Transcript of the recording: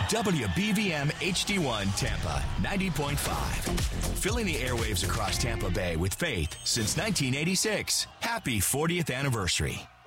WBVM HD1 Tampa 90.5. Filling the airwaves across Tampa Bay with faith since 1986. Happy 40th anniversary.